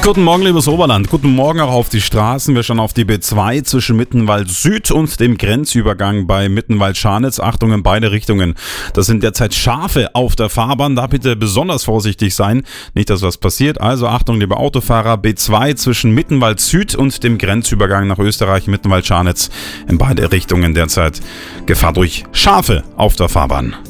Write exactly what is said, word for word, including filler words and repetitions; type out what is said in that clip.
Guten Morgen, liebes Oberland. Guten Morgen auch auf die Straßen. Wir schauen auf die B zwei zwischen Mittenwald Süd und dem Grenzübergang bei Mittenwald-Scharnitz. Achtung in beide Richtungen. Das sind derzeit Schafe auf der Fahrbahn. Da bitte besonders vorsichtig sein. Nicht, dass was passiert. Also Achtung, liebe Autofahrer. B zwei zwischen Mittenwald Süd und dem Grenzübergang nach Österreich, Mittenwald-Scharnitz. In beide Richtungen derzeit Gefahr durch Schafe auf der Fahrbahn.